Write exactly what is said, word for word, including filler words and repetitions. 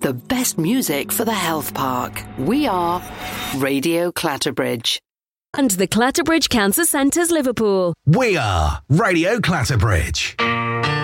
the best music for the health park. We are Radio Clatterbridge. And the Clatterbridge Cancer Centres Liverpool. We are Radio Clatterbridge.